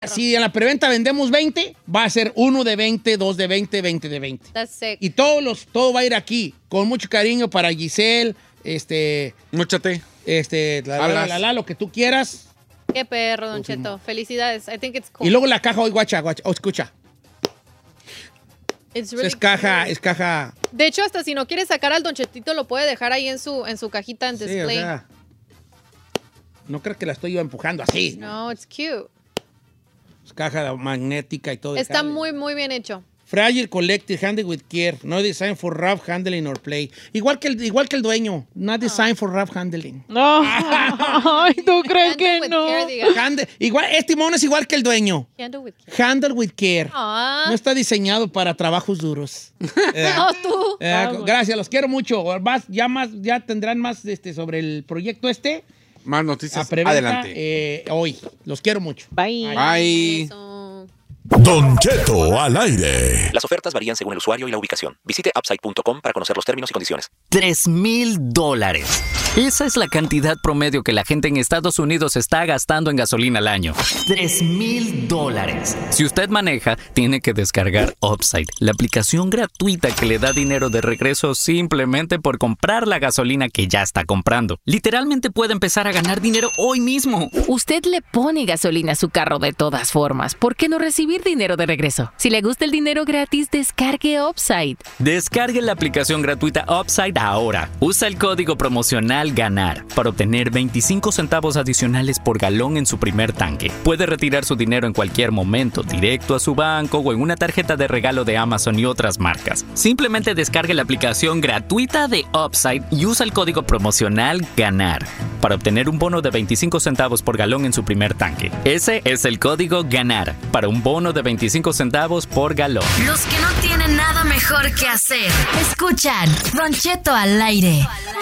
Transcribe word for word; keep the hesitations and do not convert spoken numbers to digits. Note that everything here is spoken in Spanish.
si en la preventa vendemos veinte, va a ser uno de veinte, dos de veinte, veinte de veinte. That's sick. Y todos los, todo va a ir aquí, con mucho cariño para Giselle, este... Móchate. Este, la, la, la, la, lo que tú quieras. Qué perro, Don Cheto. Felicidades. I think it's cool. Y luego la caja, hoy guacha, guacha, oh, escucha. It's really es caja, cool. es caja. De hecho, hasta si no quiere sacar al Don Chetito, lo puede dejar ahí en su, en su cajita en display. Sí, o sea, no creo que la estoy yo empujando así. No, it's cute. Es caja magnética y todo. Está muy, muy bien hecho. Fragile Collective, handled with care. No designed for rough handling or play. Igual que el, igual que el dueño. Not designed for rough handling. No. Ay, ¿tú crees que no? Handle, igual, este mono es igual que el dueño. Handle with care. Handle with care. Ah. No está diseñado para trabajos duros. eh, No, tú. eh, Ah, gracias, los quiero mucho. Más, ya, más, ya tendrán más este, sobre el proyecto este. Más noticias. Preventa, Adelante. Eh, hoy. Los quiero mucho. Bye. Bye. Eso. Don Cheto al aire. Las ofertas varían según el usuario y la ubicación. Visite upside punto com para conocer los términos y condiciones. Tres mil dólares. Esa es la cantidad promedio que la gente en Estados Unidos está gastando en gasolina al año. Tres mil dólares. Si usted maneja, tiene que descargar Upside, la aplicación gratuita que le da dinero de regreso simplemente por comprar la gasolina que ya está comprando. Literalmente puede empezar a ganar dinero hoy mismo. Usted le pone gasolina a su carro de todas formas. ¿Por qué no recibir dinero de regreso? Si le gusta el dinero gratis, descargue Upside. Descargue la aplicación gratuita Upside ahora. Usa el código promocional GANAR para obtener veinticinco centavos adicionales por galón en su primer tanque. Puede retirar su dinero en cualquier momento, directo a su banco o en una tarjeta de regalo de Amazon y otras marcas. Simplemente descargue la aplicación gratuita de Upside y usa el código promocional GANAR para obtener un bono de veinticinco centavos por galón en su primer tanque. Ese es el código GANAR para un bono de veinticinco centavos por galón. Los que no tienen nada mejor que hacer, escuchan Don Cheto al aire.